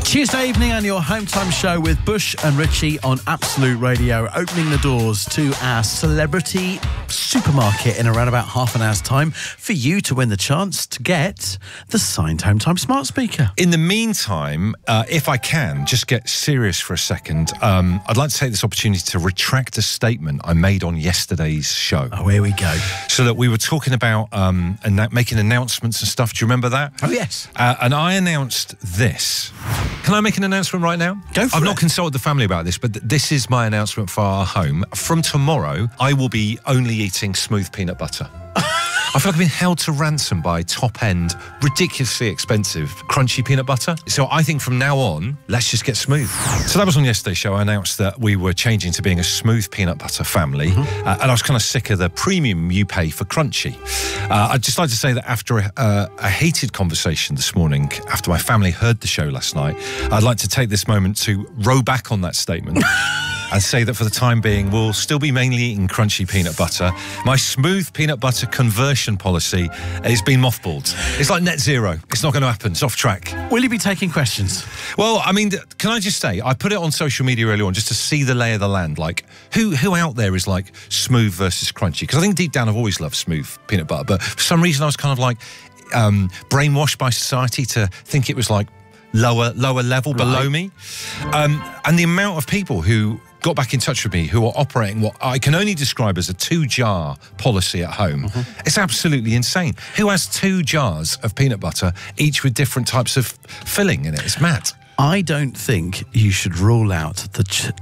Tuesday evening on your home time show with Bush and Richie on Absolute Radio, opening the doors to our celebrity supermarket in around about half an hour's time for you to win the chance to get the signed Home Time smart speaker. In the meantime, if I can, just get serious for a second, I'd like to take this opportunity to retract a statement I made on yesterday's show. Oh, here we go. So that we were talking about making announcements and stuff. Do you remember that? Oh, yes. And I announced this. Can I make an announcement right now? Go for it. I've not consulted the family about this, but this is my announcement for our home. From tomorrow, I will be only eating smooth peanut butter. I feel like I've been held to ransom by top-end, ridiculously expensive, crunchy peanut butter. So I think from now on, let's just get smooth. So that was on yesterday's show. I announced that we were changing to being a smooth peanut butter family. And I was kind of sick of the premium you pay for crunchy. I'd just like to say that after a heated conversation this morning, after my family heard the show last night, I'd like to take this moment to row back on that statement. And say that for the time being, we'll still be mainly eating crunchy peanut butter. My smooth peanut butter conversion policy has been mothballed. It's like net zero. It's not going to happen. It's off track. Will you be taking questions? Well, I mean, can I just say, I put it on social media earlier on just to see the lay of the land. Like, who out there is like smooth versus crunchy? Because I think deep down I've always loved smooth peanut butter. But for some reason I was kind of like brainwashed by society to think it was like lower level, below me. And the amount of people who got back in touch with me who are operating what I can only describe as a 2-jar policy at home. It's absolutely insane. Who has 2 jars of peanut butter, each with different types of filling in it? It's mad. I don't think you should rule out the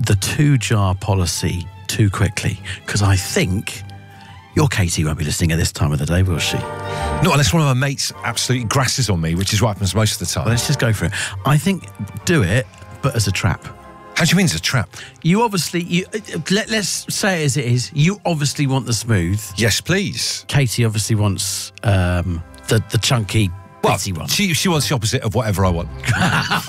2-jar policy too quickly, because I think your Katie won't be listening at this time of the day, will she? No, unless one of my mates absolutely grasses on me, which is what happens most of the time. Well, let's just go for it. I think do it, but as a trap. How do you mean it's a trap? You obviously, let's say it as it is, you obviously want the smooth. Yes, please. Katie obviously wants the chunky, bitty one. She wants the opposite of whatever I want.